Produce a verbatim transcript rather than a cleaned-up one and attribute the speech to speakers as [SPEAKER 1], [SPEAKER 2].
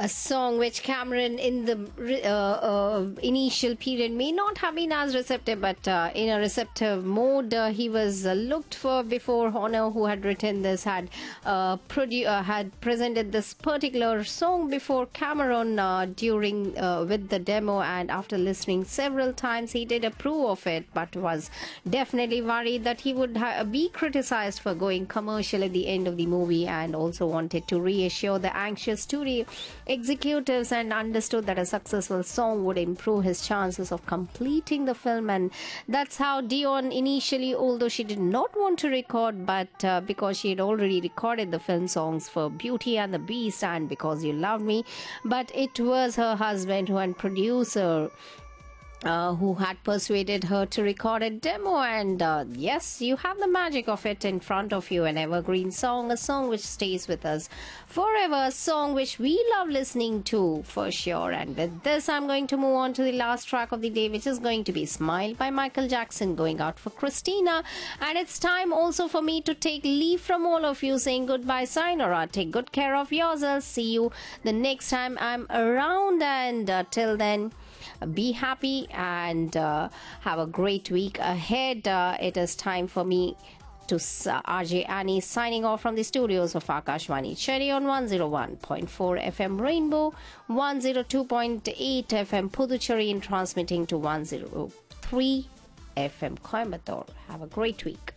[SPEAKER 1] a song which Cameron in the uh, uh, initial period may not have been as receptive, but uh, in a receptive mode uh, he was uh, looked for before Horner, who had written this, had uh, produ- uh, had presented this particular song before Cameron uh, during uh, with the demo, and after listening several times he did approve of it, but was definitely worried that he would ha- be criticized for going commercial at the end of the movie, and also wanted to reassure the anxious studio executives and understood that a successful song would improve his chances of completing the film. And that's how Dion initially, although she did not want to record, but uh, because she had already recorded the film songs for Beauty and the Beast and Because You Love Me, but it was her husband who and producer Uh, who had persuaded her to record a demo. And uh, yes, you have the magic of it in front of you, an evergreen song, a song which stays with us forever, a song which we love listening to for sure. And with this, I'm going to move on to the last track of the day, which is going to be Smile by Michael Jackson, going out for Christina. And it's time also for me to take leave from all of you, saying goodbye, sayonara, take good care of yourselves. See you the next time I'm around, and uh, till then, be happy and uh, have a great week ahead. Uh, it is time for me to uh, R J Annie signing off from the studios of Akashvani Cherry on one oh one point four F M Rainbow, one oh two point eight F M Puducherry, and transmitting to one oh three F M Coimbatore. Have a great week.